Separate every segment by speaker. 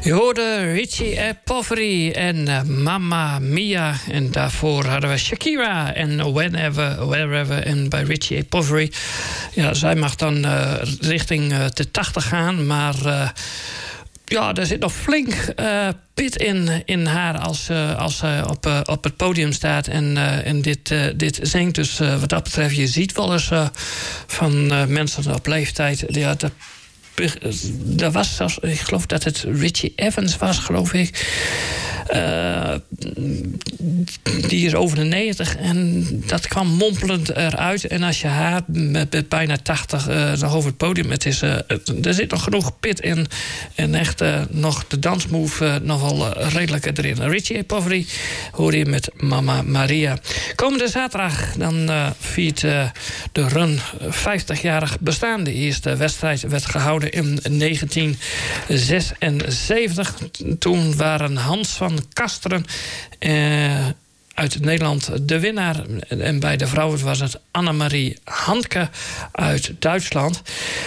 Speaker 1: Je hoorde Richie Poveri en Mamma Mia. En daarvoor hadden we Shakira en Whenever, Wherever. En bij Richie Poveri, ja, zij mag dan richting de 80 gaan. Maar ja, er zit nog flink pit in haar als ze op het podium staat en dit zingt. Dus wat dat betreft, je ziet wel eens van mensen op leeftijd... Ja, dat was zelfs, ik geloof dat het Richie Evans was, geloof ik. Die is over de 90 en dat kwam mompelend eruit. En als je haar met bijna 80 nog over het podium... er zit nog genoeg pit in. En echt nog de dansmove nog wel redelijk erin. Richie Poveri hoor je met Mamma Maria. Komende zaterdag dan viert de run 50-jarig bestaan. De eerste wedstrijd werd gehouden in 1976. Toen waren Hans van Kasteren uit Nederland de winnaar. En bij de vrouwen was het Annemarie Handke uit Duitsland.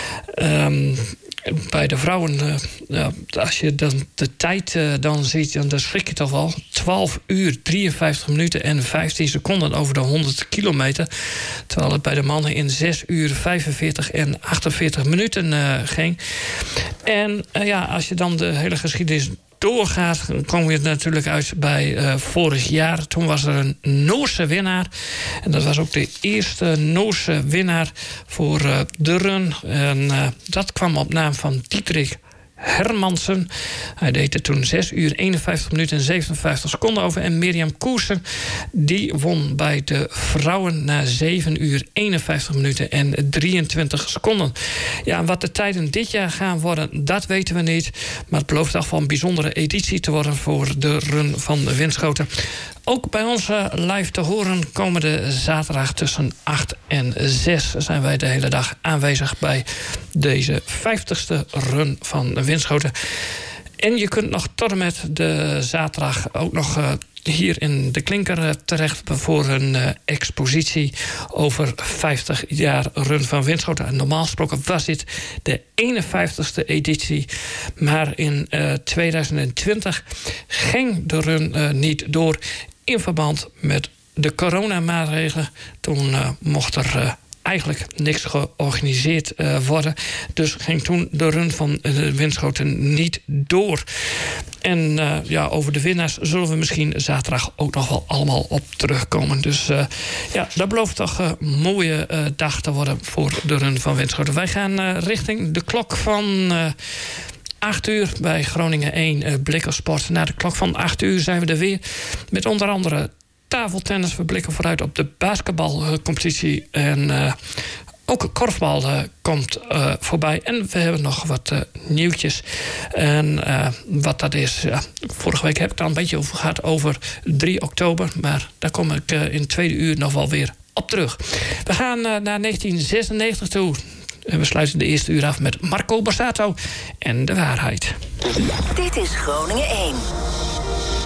Speaker 1: Bij de vrouwen, als je dan de tijd dan ziet, dan schrik je toch wel. 12 uur, 53 minuten en 15 seconden over de 100 kilometer. Terwijl het bij de mannen in 6 uur, 45 en 48 minuten ging. En als je dan de hele geschiedenis doorgaat, dan kom je natuurlijk uit bij vorig jaar. Toen was er een Noorse winnaar. En dat was ook de eerste Noorse winnaar voor de run. En dat kwam op naam van Dietrich Hermansen. Hij deed er toen 6 uur, 51 minuten en 57 seconden over. En Mirjam Koersen, die won bij de vrouwen na 7 uur, 51 minuten en 23 seconden. Ja, wat de tijden dit jaar gaan worden, dat weten we niet. Maar het belooft toch wel een bijzondere editie te worden voor de run van Winschoten. Ook bij ons live te horen komende zaterdag tussen 8 en 6 zijn wij de hele dag aanwezig bij deze 50ste run van Winschoten. En je kunt nog tot en met de zaterdag ook nog hier in de Klinker terecht voor een expositie over 50 jaar run van Winschoten. En normaal gesproken was dit de 51ste editie. Maar in 2020 ging de run niet door in verband met de coronamaatregelen. Toen mocht er eigenlijk niks georganiseerd worden. Dus ging toen de run van de Winschoten niet door. En over de winnaars zullen we misschien zaterdag ook nog wel allemaal op terugkomen. Dus dat belooft toch een mooie dag te worden voor de run van Winschoten. Wij gaan richting de klok van 8 uur bij Groningen 1 Blikkersport. Na de klok van 8 uur zijn we er weer met onder andere tafeltennis. We blikken vooruit op de basketbalcompetitie. En ook korfbal komt voorbij. En we hebben nog wat nieuwtjes. En wat dat is, vorige week heb ik daar een beetje over gehad over 3 oktober. Maar daar kom ik in het tweede uur nog wel weer op terug. We gaan naar 1996 toe. En we sluiten de eerste uur af met Marco Borsato en de waarheid.
Speaker 2: Dit is Groningen 1.